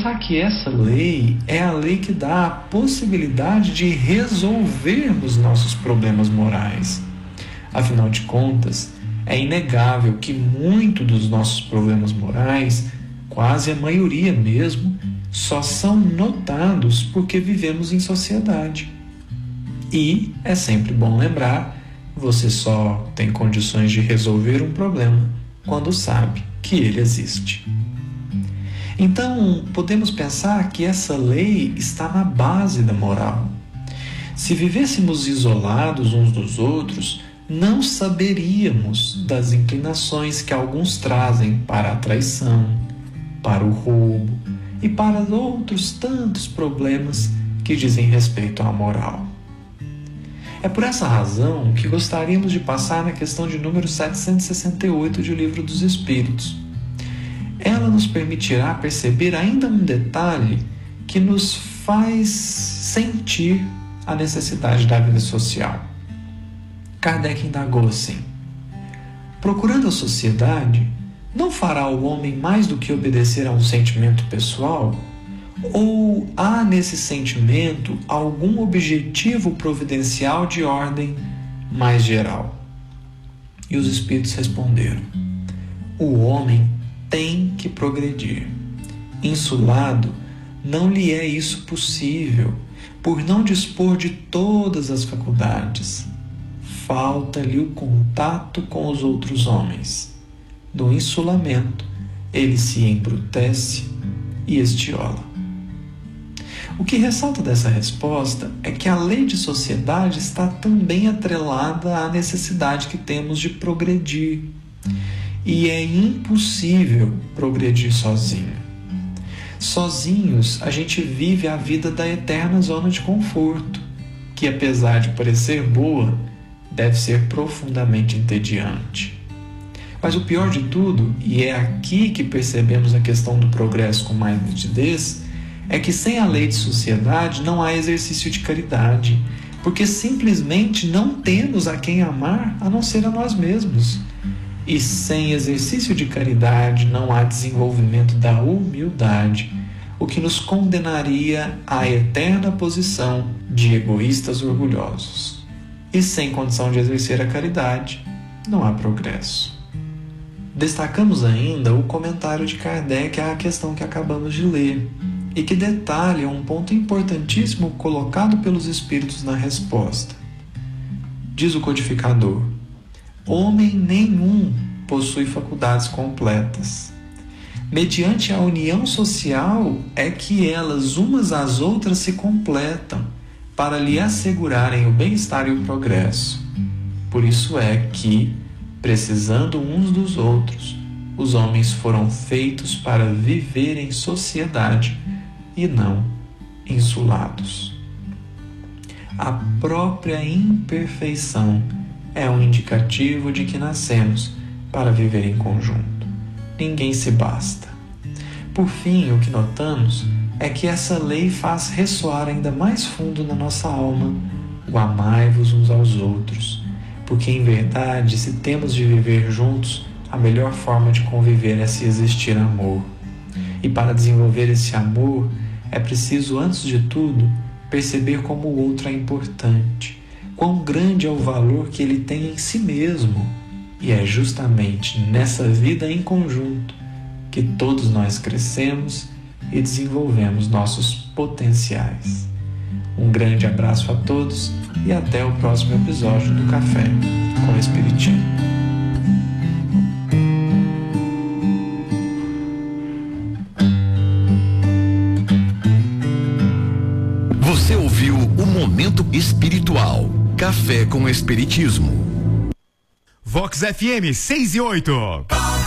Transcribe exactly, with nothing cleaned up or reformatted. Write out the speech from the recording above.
pensar que essa lei é a lei que dá a possibilidade de resolvermos nossos problemas morais. Afinal de contas, é inegável que muito dos nossos problemas morais, quase a maioria mesmo, só são notados porque vivemos em sociedade. E é sempre bom lembrar, você só tem condições de resolver um problema quando sabe que ele existe. Então, podemos pensar que essa lei está na base da moral. Se vivêssemos isolados uns dos outros, não saberíamos das inclinações que alguns trazem para a traição, para o roubo e para outros tantos problemas que dizem respeito à moral. É por essa razão que gostaríamos de passar na questão de número setecentos e sessenta e oito do Livro dos Espíritos. Ela nos permitirá perceber ainda um detalhe que nos faz sentir a necessidade da vida social. Kardec indagou assim: procurando a sociedade, não fará o homem mais do que obedecer a um sentimento pessoal? Ou há nesse sentimento algum objetivo providencial de ordem mais geral? E os espíritos responderam: o homem tem que progredir. Insulado, não lhe é isso possível, por não dispor de todas as faculdades. Falta-lhe o contato com os outros homens. No insulamento, ele se embrutece e estiola. O que ressalta dessa resposta é que a lei de sociedade está também atrelada à necessidade que temos de progredir. E é impossível progredir sozinho. Sozinhos, a gente vive a vida da eterna zona de conforto, que apesar de parecer boa, deve ser profundamente entediante. Mas o pior de tudo, e é aqui que percebemos a questão do progresso com mais nitidez, é que sem a lei de sociedade não há exercício de caridade, porque simplesmente não temos a quem amar a não ser a nós mesmos. E sem exercício de caridade não há desenvolvimento da humildade, o que nos condenaria à eterna posição de egoístas orgulhosos. E sem condição de exercer a caridade, não há progresso. Destacamos ainda o comentário de Kardec à questão que acabamos de ler, e que detalha um ponto importantíssimo colocado pelos espíritos na resposta. Diz o codificador: homem nenhum possui faculdades completas. Mediante a união social é que elas umas às outras se completam para lhe assegurarem o bem-estar e o progresso. Por isso é que, precisando uns dos outros, os homens foram feitos para viver em sociedade e não insulados. A própria imperfeição é um indicativo de que nascemos para viver em conjunto. Ninguém se basta. Por fim, o que notamos é que essa lei faz ressoar ainda mais fundo na nossa alma o amai-vos uns aos outros, porque em verdade, se temos de viver juntos, a melhor forma de conviver é se existir amor. E para desenvolver esse amor, é preciso, antes de tudo, perceber como o outro é importante, quão grande é o valor que ele tem em si mesmo. E é justamente nessa vida em conjunto que todos nós crescemos e desenvolvemos nossos potenciais. Um grande abraço a todos e até o próximo episódio do Café com o Espiritismo. Você ouviu o Momento Espiritual. Café com o Espiritismo. Vox F M seis e oito.